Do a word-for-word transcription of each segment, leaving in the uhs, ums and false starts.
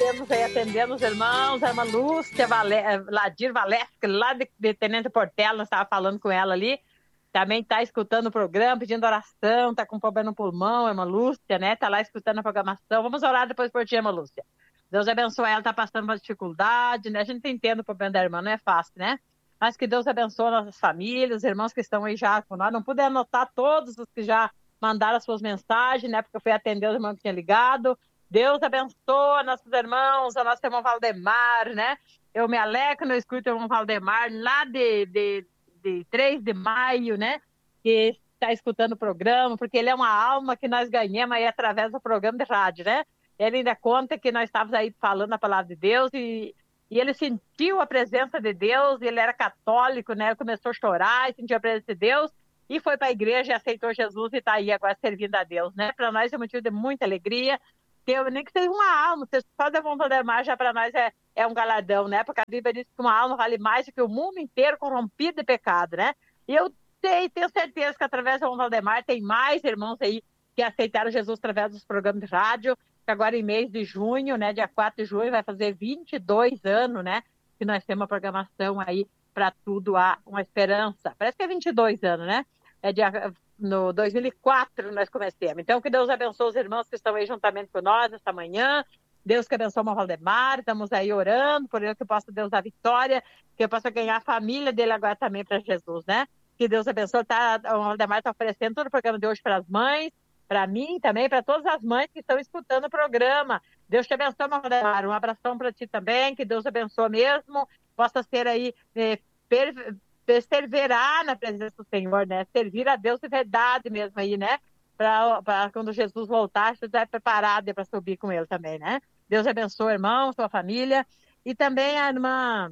temos aí atendendo os irmãos, a irmã Lúcia Vale... Ladir Valesca, lá de, de Tenente Portela, nós estávamos falando com ela ali, também está escutando o programa, pedindo oração, está com problema no pulmão, a irmã Lúcia, né? Está lá escutando a programação. Vamos orar depois por ti, irmã Lúcia. Deus abençoe ela, está passando uma dificuldade, né? A gente entende o problema da irmã, não é fácil, né? Mas que Deus abençoe nossas famílias, os irmãos que estão aí já com nós. Não pude anotar todos os que já mandaram as suas mensagens, né? Porque eu fui atender os irmãos que tinham ligado. Deus abençoe nossos irmãos, a nossa irmã Valdemar, né? Eu me alegro, eu escuto o irmão Valdemar, lá de, de, de três de maio, né? Que está escutando o programa, porque ele é uma alma que nós ganhamos aí através do programa de rádio, né? Ele ainda conta que nós estávamos aí falando a palavra de Deus e, e ele sentiu a presença de Deus, ele era católico, né? Ele começou a chorar e sentiu a presença de Deus e foi para a igreja e aceitou Jesus e está aí agora servindo a Deus, né? Para nós é motivo de muita alegria. Que nem que seja uma alma, se só der vontade de mar, já para nós é, é um galardão, né? Porque a Bíblia diz que uma alma vale mais do que o mundo inteiro corrompido de pecado, né? E eu sei, tenho certeza que através do Valdemar tem mais irmãos aí que aceitaram Jesus através dos programas de rádio, que agora em mês de junho, né? Dia quatro de junho, vai fazer vinte e dois anos, né? Que nós temos uma programação aí para tudo há uma esperança. Parece que é vinte e dois anos, né? É dia... No dois mil e quatro nós começamos. Então, que Deus abençoe os irmãos que estão aí juntamente com nós esta manhã. Deus que abençoe o Valdemar. Estamos aí orando por ele, que possa Deus dar vitória, que eu possa ganhar a família dele agora também para Jesus, né? Que Deus abençoe. Tá, o Valdemar está oferecendo todo o programa de hoje para as mães, para mim também, para todas as mães que estão escutando o programa. Deus te abençoe, Valdemar. Um abração para ti também. Que Deus abençoe mesmo. Possa ser aí... Eh, per... perseverar na presença do Senhor, né? Servir a Deus de verdade mesmo aí, né? Para quando Jesus voltar, você estiver preparado para subir com ele também, né? Deus abençoe, irmão, sua família. E também a irmã,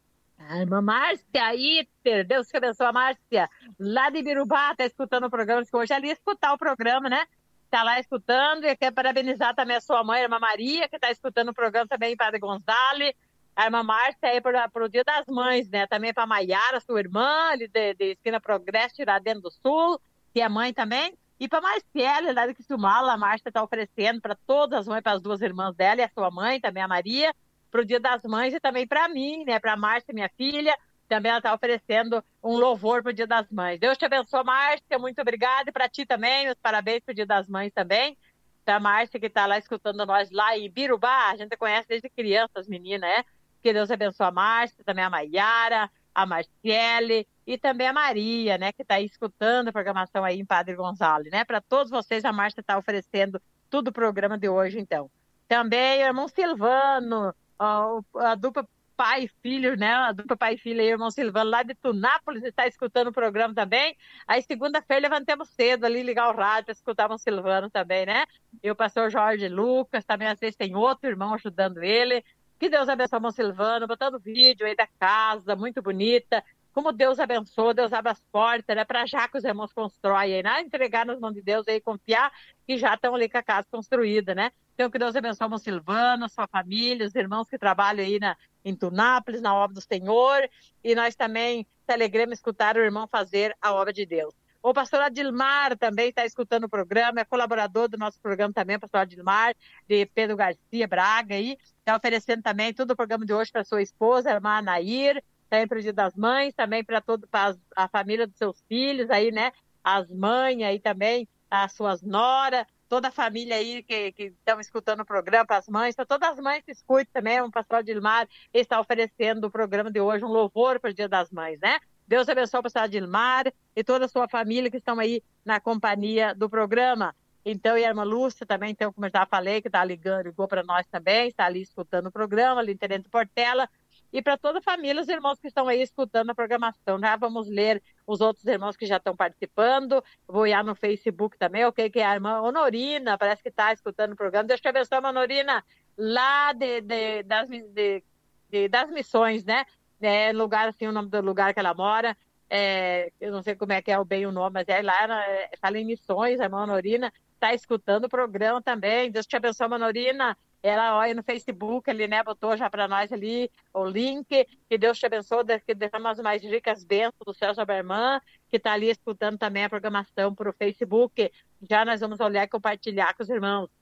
a irmã Márcia aí, Deus que abençoe a Márcia, lá de Birubá, está escutando o programa, que hoje ali escutar o programa, né? Está lá escutando e quer parabenizar também a sua mãe, a irmã Maria, que está escutando o programa também, Padre Gonzales. A irmã Márcia aí para o Dia das Mães, né? Também para a Maiara, sua irmã, ali de, de Esquina Progresso, Tiradentes do Sul, que é mãe também. E para a Marciele, lá de Quisumala, a Márcia está oferecendo para todas as mães, para as duas irmãs dela e a sua mãe, também a Maria, para o Dia das Mães e também para mim, né? Para a Márcia, minha filha, também ela está oferecendo um louvor para o Dia das Mães. Deus te abençoe, Márcia, muito obrigada. E para ti também, meus parabéns para o Dia das Mães também. Para a Márcia, que está lá escutando nós lá em Birubá, a gente conhece desde criança as meninas, né? Que Deus abençoe a Márcia, também a Maiara, a Marciele e também a Maria, né, que está aí escutando a programação aí em Padre Gonzales, né? Para todos vocês, a Márcia está oferecendo tudo o programa de hoje, então. Também o irmão Silvano, a, a dupla pai e filho, né? A dupla pai e filho aí, o irmão Silvano, lá de Tunápolis, está escutando o programa também. Aí, segunda-feira, levantemos cedo ali, ligar o rádio para escutar o irmão Silvano também, né? E o pastor Jorge Lucas, também às vezes tem outro irmão ajudando ele. Que Deus abençoe o irmão Silvano, botando vídeo aí da casa, muito bonita. Como Deus abençoa, Deus abre as portas, né? Para já que os irmãos constroem aí, né? Entregar nas mãos de Deus aí, confiar que já estão ali com a casa construída, né? Então, que Deus abençoe o irmão Silvano, sua família, os irmãos que trabalham aí na, em Tunápolis, na obra do Senhor. E nós também se alegremos escutar o irmão fazer a obra de Deus. O pastor Adilmar também está escutando o programa, é colaborador do nosso programa também, o pastor Adilmar, de Pedro Garcia Braga, aí, está oferecendo também todo o programa de hoje para sua esposa, a irmã Anair, também para o Dia das Mães, também para toda a família dos seus filhos aí, né? As mães aí também, as suas noras, toda a família aí que, que estão escutando o programa, para as mães, para todas as mães que escutam também, o pastor Adilmar está oferecendo o programa de hoje, um louvor para o Dia das Mães, né? Deus abençoe o pastor Adilmar e toda a sua família que estão aí na companhia do programa. Então, e a irmã Lúcia também, então, como eu já falei, que está ligando, ligou para nós também, está ali escutando o programa, ali em Tenente Portela. E para toda a família, os irmãos que estão aí escutando a programação. Já vamos ler os outros irmãos que já estão participando. Vou olhar no Facebook também, ok? Que é a irmã Honorina, parece que está escutando o programa. Deus te abençoe, irmã Honorina, lá de, de, das, de, de, das missões, né? É, lugar assim, o nome do lugar que ela mora, é, eu não sei como é que é bem o nome, mas é lá, é, fala em missões, a irmã Honorina está escutando o programa também. Deus te abençoe, Honorina. Ela olha no Facebook ali, né, botou já para nós ali o link, que Deus te abençoe, que derrama as mais ricas bênçãos do céu sobre a irmã, que está ali escutando também a programação para o Facebook. Já nós vamos olhar e compartilhar com os irmãos.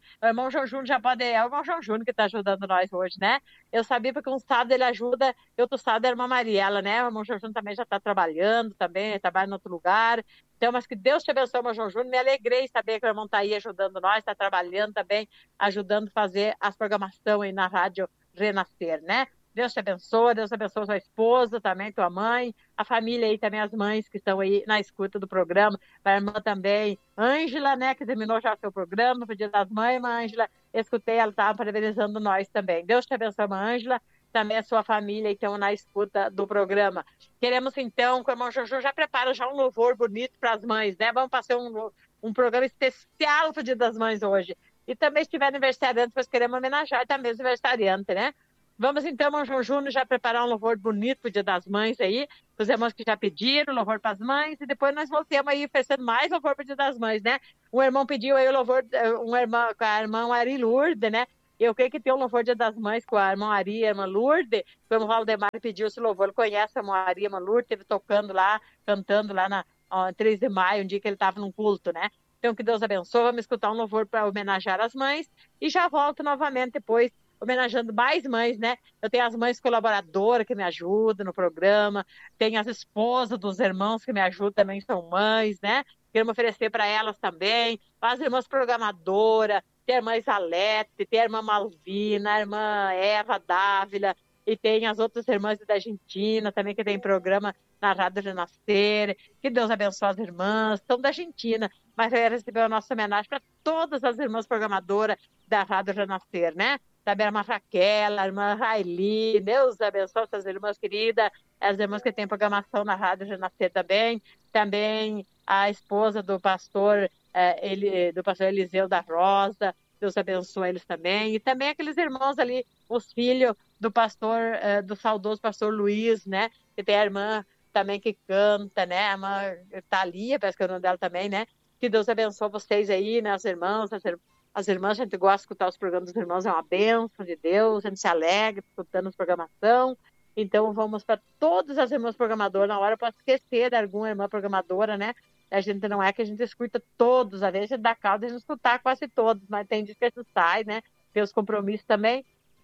O irmão João Júnior já pode... É o irmão João Júnior que está ajudando nós hoje, né? Eu sabia porque um sábado ele ajuda e outro sábado é a irmã Mariela, né? O irmão João Júnior também já está trabalhando, também trabalha em outro lugar. Então, mas que Deus te abençoe, irmão João Júnior. Me alegrei saber que o irmão está aí ajudando nós, está trabalhando também, ajudando a fazer as programações aí na Rádio Renascer, né? Deus te abençoe, Deus abençoe sua esposa, também tua mãe, a família aí também, as mães que estão aí na escuta do programa, a irmã também, Ângela, né, que terminou já o seu programa, pedido das mães, mas Ângela, escutei, ela estava parabenizando nós também. Deus te abençoe, Ângela, também a sua família, então, na escuta do programa. Queremos, então, que o irmão Jojo já prepara já um louvor bonito para as mães, né? Vamos fazer um, um programa especial para o Dia das Mães hoje. E também, se tiver aniversariante, nós queremos homenagear também os aniversariantes, né? Vamos então, irmão João Júnior, já preparar um louvor bonito para o Dia das Mães aí, os irmãos que já pediram, louvor para as mães, e depois nós voltemos aí oferecendo mais louvor para o Dia das Mães, né? Um irmão pediu aí o louvor, um irmão, com a irmã Ari Lourdes, né? Eu creio que tem um louvor Dia das Mães com a irmã Ari e a irmã Lourdes, o irmão Valdemar pediu esse louvor, ele conhece a irmã Ari e a irmã Lourdes, esteve tocando lá, cantando lá na ó, três de maio, um dia que ele estava num culto, né? Então, que Deus abençoe, vamos escutar um louvor para homenagear as mães, e já volto novamente depois, homenageando mais mães, né? Eu tenho as mães colaboradoras que me ajudam no programa, tenho as esposas dos irmãos que me ajudam, também são mães, né? Queremos oferecer para elas também, as irmãs programadoras, tem a irmã Isalete, tem a irmã Malvina, a irmã Eva Dávila, e tem as outras irmãs da Argentina também, que tem programa na Rádio Renascer. Que Deus abençoe as irmãs, são da Argentina, mas vai receber a nossa homenagem para todas as irmãs programadoras da Rádio Renascer, né? Também a irmã Raquel, a irmã Raili, Deus abençoe essas irmãs queridas, as irmãs que têm programação na Rádio Renascer também, também a esposa do pastor, eh, ele, do pastor Eliseu da Rosa, Deus abençoe eles também, e também aqueles irmãos ali, os filhos do pastor, eh, do saudoso pastor Luiz, né, que tem a irmã também que canta, né, a irmã Thalia, parece que é o nome dela também, né, que Deus abençoe vocês aí, né, as irmãs, as irmãs, As irmãs, a gente gosta de escutar os programas dos irmãos, é uma bênção de Deus, a gente se alegra escutando as programação. Então, vamos para todas as irmãs programadoras, na hora para esquecer de alguma irmã programadora, né? A gente não é que a gente escuta todos, às vezes a gente dá causa de a gente escutar quase todos, mas tem dias que a gente sai, né? Tem os compromissos também,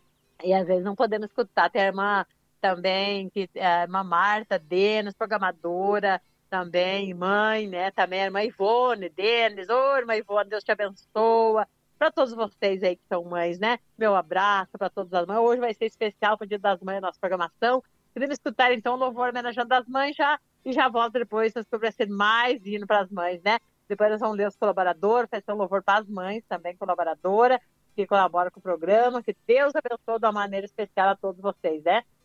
e às vezes não podemos escutar. Tem a irmã também, que, a irmã Marta, Denis, programadora, também mãe, né? Também a irmã Ivone, Denis, ô irmã Ivone, Deus te abençoa. Para todos vocês aí que são mães, né? Meu abraço para todas as mães. Hoje vai ser especial para o Dia das Mães, a nossa programação. Queremos escutar então o louvor homenageando as mães já, e já volto depois sobre ser mais hino para as mães, né? Depois nós vamos ler os colaboradores, vai ser um louvor para as mães, também colaboradora, que colabora com o programa. Que Deus abençoe de uma maneira especial a todos vocês, né?